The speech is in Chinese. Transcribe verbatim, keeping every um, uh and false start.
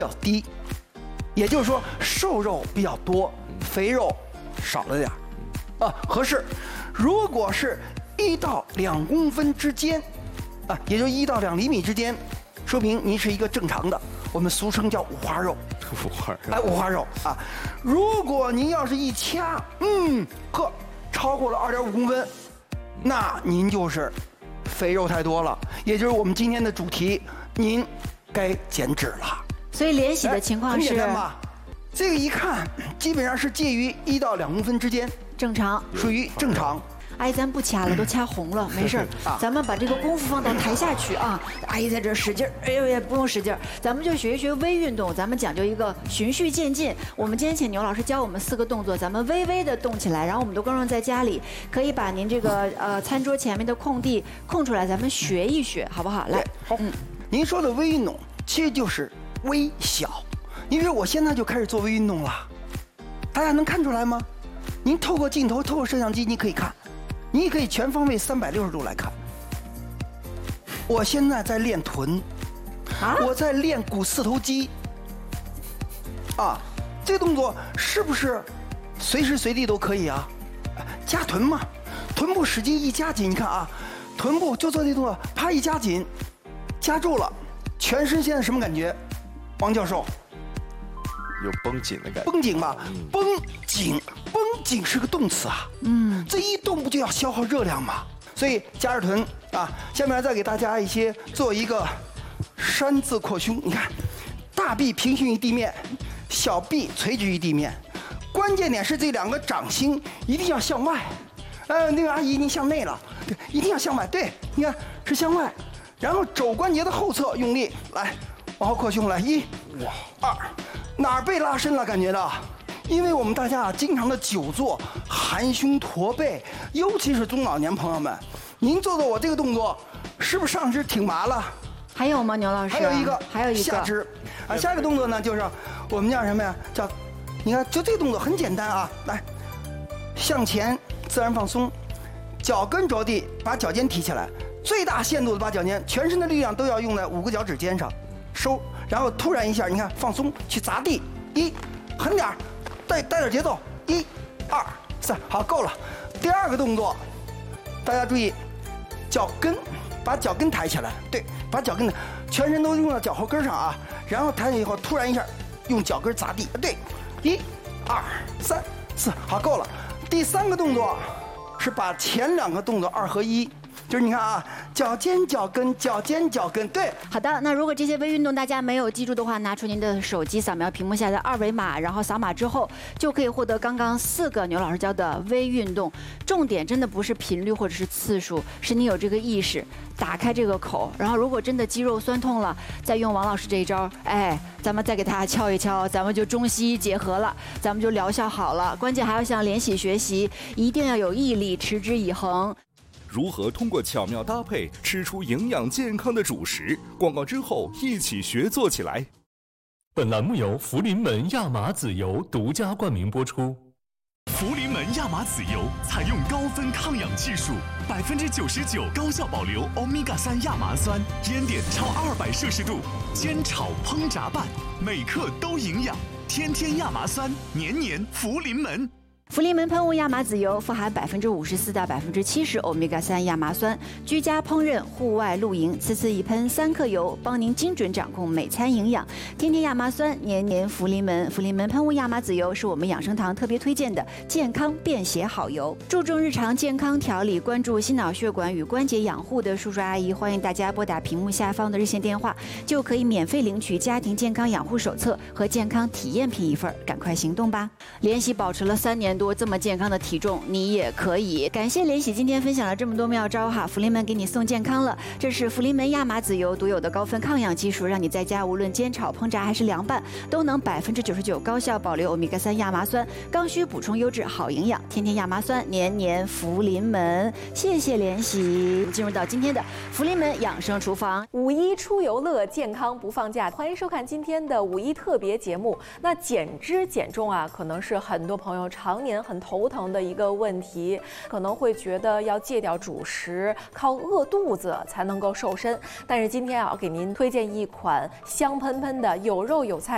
较低，也就是说瘦肉比较多，肥肉少了点儿，啊，合适。如果是一到两公分之间，啊，也就一到两厘米之间，说明您是一个正常的，我们俗称叫五花肉。 五花肉， 哎，五花肉啊！如果您要是一掐，嗯，呵，超过了二点五公分，那您就是肥肉太多了，也就是我们今天的主题，您该减脂了。 所以联喜的情况是， 很简单吧？这个一看，基本上是介于一到两公分之间， 正常， 属于正常。 阿姨，咱不掐了，都掐红了，没事儿。咱们把这个功夫放到台下去啊！阿姨在这使劲儿，哎呦也不用使劲儿，咱们就学一学微运动，咱们讲究一个循序渐进。我们今天请牛老师教我们四个动作，咱们微微的动起来，然后我们的观众在家里可以把您这个呃餐桌前面的空地空出来，咱们学一学，好不好？来， 好，嗯，您说的微运动其实就是微小。你比如我现在就开始做微运动了，大家能看出来吗？您透过镜头，透过摄像机，你可以看。你也可以全方位三百六十度来看。我现在在练臀，啊，我在练股四头肌。啊，这个动作是不是随时随地都可以啊？夹臀嘛，臀部使劲一夹紧，你看啊，臀部就做这动作，啪一夹紧，夹住了，全身现在什么感觉？王教授， 有绷紧的感觉。 绷紧吧，绷紧。绷紧是个动词啊，嗯，这一动不就要消耗热量吗？所以夹着臀啊，下面再给大家一些做一个山字扩胸。你看，大臂平行于地面，小臂垂直于地面，关键点是这两个掌心一定要向外。呃，那个阿姨您向内了，对，一定要向外。对，你看是向外，然后肘关节的后侧用力来往后扩胸来，一、哇、二，哪儿被拉伸了？感觉到？因为我们大家啊，经常的久坐、含胸驼背，尤其是中老年朋友们，您做做我这个动作，是不是上肢挺麻了？ 还有吗，牛老师？ 还有一个， 还有一个下肢啊。下一个动作呢，就是我们叫什么呀？叫，你看，就这个动作很简单啊，来，向前自然放松，脚跟着地，把脚尖提起来，最大限度的把脚尖，全身的力量都要用在五个脚趾尖上，收，然后突然一下，你看放松去砸地，一，狠点儿。带带点节奏，一、二、三，好，够了。第二个动作，大家注意，脚跟，把脚跟抬起来，对，把脚跟的全身都用到脚后跟上啊，然后抬起以后，突然一下用脚跟砸地，对，一、二、三、四，好，够了。第三个动作是把前两个动作二合一。就是你看啊，脚尖脚跟，脚尖脚跟，对。 好的，那如果这些微运动大家没有记住的话，拿出您的手机扫描屏幕下的二维码，然后扫码之后就可以获得刚刚四个牛老师教的微运动。重点真的不是频率或者是次数，是你有这个意识，打开这个口，然后如果真的肌肉酸痛了，再用王老师这一招，哎，咱们再给他敲一敲，咱们就中西医结合了，咱们就疗效好了。关键还要向联喜学习，一定要有毅力，持之以恒。 如何通过巧妙搭配吃出营养健康的主食？广告之后一起学做起来。 本栏目由福临门亚麻籽油独家冠名播出。 福临门亚麻籽油采用高分抗氧技术，百分之九十九高效保留欧米伽三亚麻酸，烟点超二百摄氏度，煎炒烹炸拌，每克都营养。天天亚麻酸，年年福临门。 福临门喷雾亚麻籽油富含百分之五十四到百分之七十欧米伽三亚麻酸，居家烹饪、户外露营，次次一喷三克油，帮您精准掌控每餐营养。天天亚麻酸，年年福临门。福临门喷雾亚麻籽油是我们养生堂特别推荐的健康便携好油，注重日常健康调理，关注心脑血管与关节养护的叔叔阿姨，欢迎大家拨打屏幕下方的热线电话，就可以免费领取家庭健康养护手册和健康体验品一份，赶快行动吧！联喜保持了三年多这么健康的体重，你也可以。感谢联喜今天分享了这么多妙招哈，福临门给你送健康了。这是福临门亚麻籽油独有的高分抗氧技术，让你在家无论煎炒烹炸还是凉拌，都能百分之九十九高效保留欧米伽三亚麻酸，刚需补充优质好营养。天天亚麻酸，年年福临门。谢谢联喜。进入到今天的福临门养生厨房， 五一出游乐，健康不放假。欢迎收看今天的五一特别节目。那减脂减重啊，可能是很多朋友常年很头疼的一个问题，可能会觉得要戒掉主食，靠饿肚子才能够瘦身。但是今天啊，要给您推荐一款香喷喷的有肉有菜